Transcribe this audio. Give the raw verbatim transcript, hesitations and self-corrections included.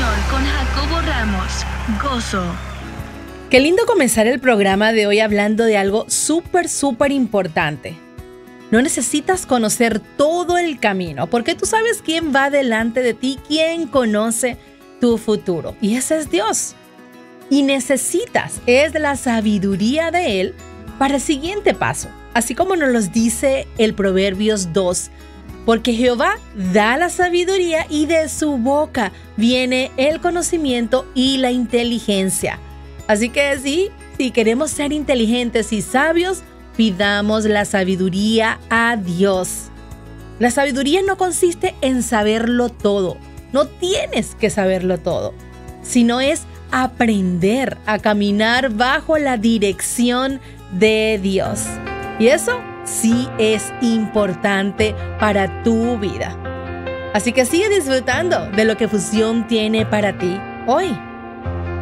Español con Jacobo Ramos. Gozo. Qué lindo comenzar el programa de hoy hablando de algo súper, súper importante. No necesitas conocer todo el camino, porque tú sabes quién va delante de ti, quién conoce tu futuro. Y ese es Dios. Y necesitas, es la sabiduría de Él para el siguiente paso. Así como nos los dice el Proverbios dos. Porque Jehová da la sabiduría y de su boca viene el conocimiento y la inteligencia. Así que sí, si queremos ser inteligentes y sabios, pidamos la sabiduría a Dios. La sabiduría no consiste en saberlo todo. No tienes que saberlo todo, sino es aprender a caminar bajo la dirección de Dios. Y eso sí es importante para tu vida. Así que sigue disfrutando de lo que Fusión tiene para ti hoy.